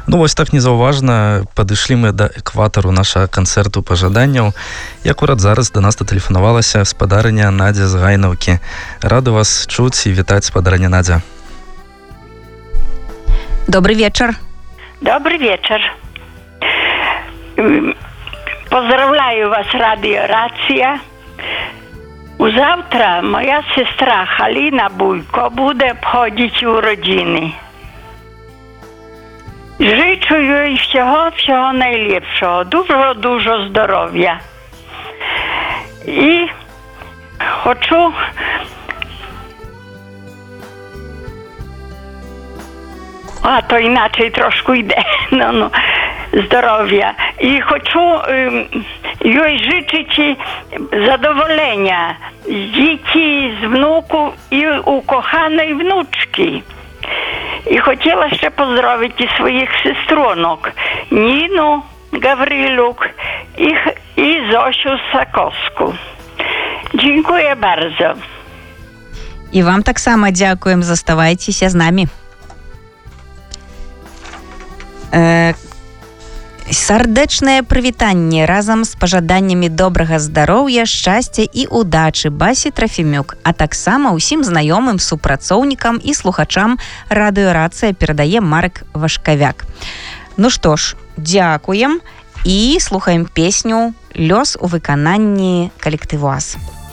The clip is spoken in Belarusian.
Ну, вось так незаўважна падышлі мы да экватару нашага канцэрту пажаданняў. І акурат зараз да нас датэлефанавалася спадарыня Надзя з Гайнаўкі. Рады вас чуць і вітаць, спадарыня Надзя. Добрый вечер. Добрый вечер. Поздравляю вас, радио Рація. Завтра моя сестра Халіна Буйко буде обходити уродини. Życzę jej всього najlepszego, dużo zdrowia. I хочу to inaczej troszkę idę, zdrowia. I хочу jej życzyć zadowolenia z dzieci, z wnuków i ukochanej wnuczki. I chciała jeszcze pozdrowić swoich sestronok, Ninu Gawryluk i Zosiu Sakowską. Dziękuję bardzo. I wam tak samo dziękuję, zostawajcie z nami. Сардэчнае прывітанне разам з пажаданнямі добрага здароўя, шчасця і удачы Басі Трафімюк, а таксама ўсім знаёмым супрацоўнікам і слухачам радыё Рацыя перадае Марк Вашкавяк. Ну што ж, дзякуем і слухаем песню «Лёс» у выкананні калектыву «Ас».